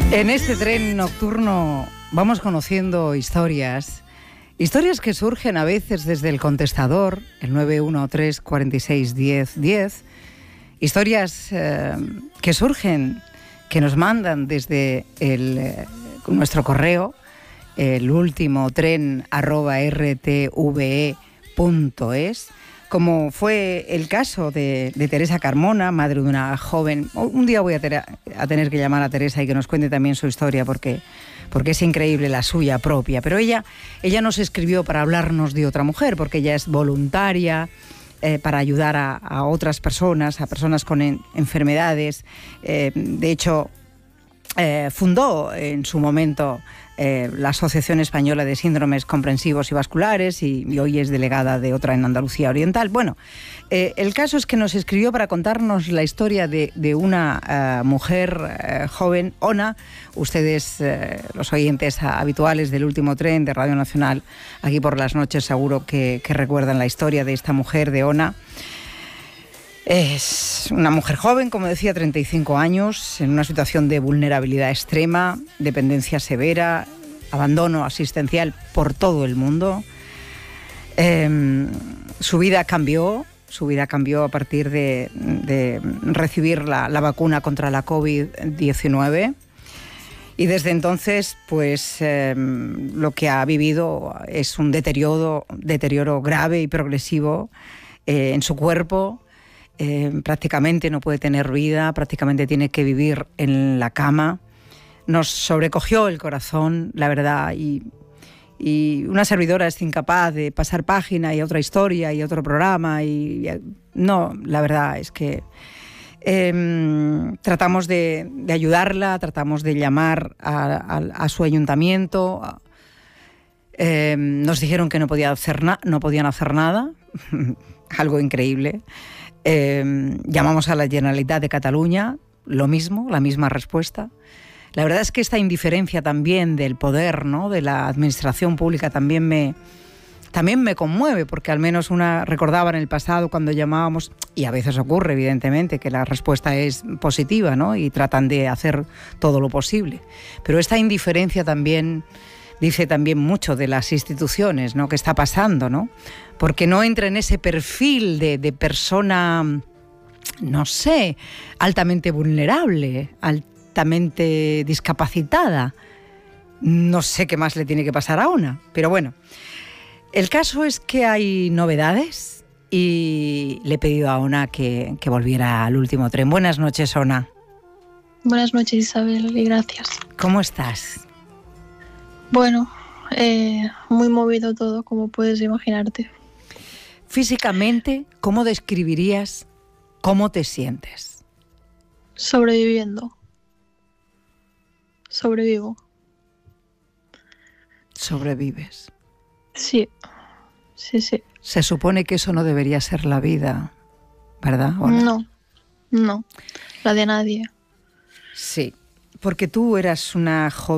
En este tren nocturno vamos conociendo historias que surgen a veces desde el contestador, el 913 46 10 10, historias que surgen, que nos mandan desde nuestro correo, el último tren @rtve.es, como fue el caso de Teresa Carmona, madre de una joven. Un día voy a tener que llamar a Teresa y que nos cuente también su historia, porque es increíble la suya propia. Pero ella nos escribió para hablarnos de otra mujer, porque ella es voluntaria para ayudar a otras personas, a personas con enfermedades. De hecho, fundó en su momento la Asociación Española de Síndromes Comprensivos y Vasculares y hoy es delegada de otra en Andalucía Oriental. Bueno, el caso es que nos escribió para contarnos la historia de una mujer joven, Ona. Ustedes, los oyentes habituales del último tren de Radio Nacional, aquí por las noches, seguro que recuerdan la historia de esta mujer, de Ona. Es una mujer joven, como decía, 35 años, en una situación de vulnerabilidad extrema, dependencia severa, abandono asistencial por todo el mundo. Su vida cambió a partir de recibir la vacuna contra la COVID-19. Y desde entonces, pues lo que ha vivido es un deterioro grave y progresivo en su cuerpo. Prácticamente no puede tener vida, prácticamente tiene que vivir en la cama. Nos sobrecogió el corazón, la verdad, y una servidora es incapaz de pasar página y otra historia y otro programa. No, la verdad es que tratamos de ayudarla, tratamos de llamar a su ayuntamiento. Nos dijeron que no podían hacer nada, algo increíble. Llamamos a la Generalitat de Cataluña, lo mismo, la misma respuesta. La verdad es que esta indiferencia también del poder, ¿no?, de la administración pública también me conmueve, porque al menos recordaba en el pasado cuando llamábamos, y a veces ocurre evidentemente que la respuesta es positiva, ¿no?, y tratan de hacer todo lo posible. Pero esta indiferencia también dice también mucho de las instituciones, ¿no?, que está pasando, ¿no? Porque no entra en ese perfil de persona, no sé, altamente vulnerable, altamente discapacitada. No sé qué más le tiene que pasar a Ona, pero bueno. El caso es que hay novedades y le he pedido a Ona que volviera al último tren. Buenas noches, Ona. Buenas noches, Isabel, y gracias. ¿Cómo estás? Bueno, muy movido todo, como puedes imaginarte. Físicamente, ¿cómo describirías cómo te sientes? Sobreviviendo. Sobrevivo. ¿Sobrevives? Sí. Se supone que eso no debería ser la vida, ¿verdad? No, la de nadie. Sí, porque tú eras una joven